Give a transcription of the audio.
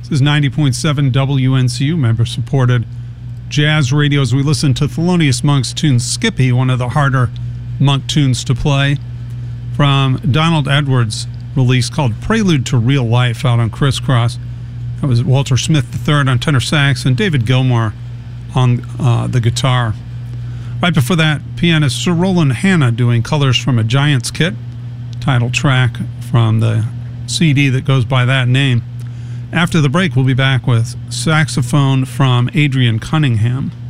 This is 90.7 WNCU, member-supported jazz radio, as we listen to Thelonious Monk's tune Skippy, one of the harder Monk tunes to play, from Donald Edwards' release called Prelude to Real Life out on Crisscross. That was Walter Smith III on tenor sax and David Gilmour on the guitar. Right before that, pianist Sir Roland Hanna doing Colors from a Giant's Kit, title track from the CD that goes by that name. After the break, we'll be back with saxophone from Adrian Cunningham.